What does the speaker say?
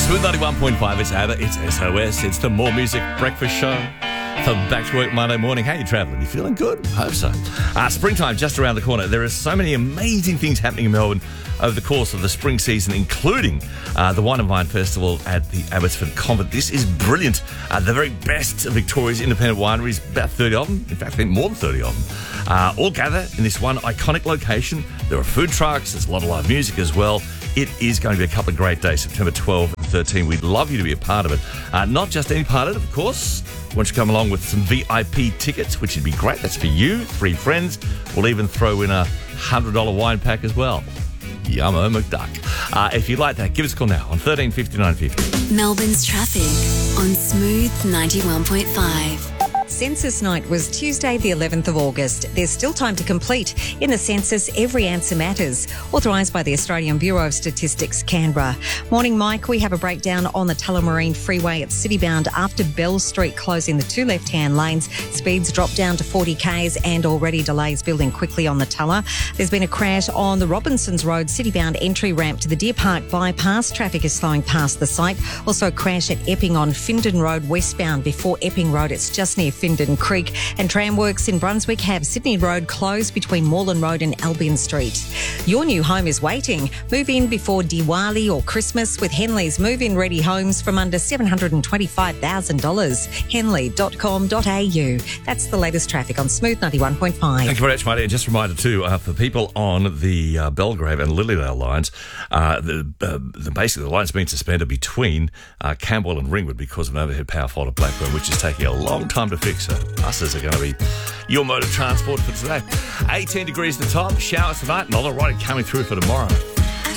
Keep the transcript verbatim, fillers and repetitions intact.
Smooth ninety-one point five, it's ABBA, it's S O S, it's the More Music Breakfast Show for Back to Work Monday morning. How you travelling? You feeling good? Hope so. Uh, springtime just around the corner. There are so many amazing things happening in Melbourne over the course of the spring season, including uh, the Wine and Vine Festival at the Abbotsford Convent. This is brilliant. Uh, the very best of Victoria's independent wineries, about thirty of them. In fact, I think more than thirty of them. Uh, all gather in this one iconic location. There are food trucks. There's a lot of live music as well. It is going to be a couple of great days, September twelfth and thirteenth. We'd love you to be a part of it. Uh, not just any part of it, of course. Why don't you come along with some V I P tickets, which would be great. That's for you, three friends. We'll even throw in a one hundred dollars wine pack as well. Yummo McDuck. Uh, if you'd like that, give us a call now on thirteen fifty, nine fifty. Melbourne's traffic on Smooth ninety-one point five. Census night was Tuesday the eleventh of August. There's still time to complete. In the census, every answer matters. Authorised by the Australian Bureau of Statistics, Canberra. Morning, Mike. We have a breakdown on the Tullamarine Freeway at Citybound after Bell Street, closing the two left-hand lanes. Speeds drop down to forty k's and already delays building quickly on the Tulla. There's been a crash on the Robinsons Road Citybound entry ramp to the Deer Park bypass. Traffic is slowing past the site. Also a crash at Epping on Findon Road westbound before Epping Road. It's just near Findon Creek. And Tramworks in Brunswick have Sydney Road closed between Moreland Road and Albion Street. Your new home is waiting. Move in before Diwali or Christmas with Henley's move-in ready homes from under seven hundred twenty-five thousand dollars. henley dot com dot a u. That's the latest traffic on Smooth ninety-one point five. Thank you very much, Marty. And just a reminder too, uh, for people on the uh, Belgrave and Lilydale lines, uh, the, uh, the basically the line's been suspended between uh, Camberwell and Ringwood because of an overhead power fault at Blackburn, which is taking a long time to fix. So buses are going to be your mode of transport for today. eighteen degrees at the top, showers tonight, and all the right coming through for tomorrow.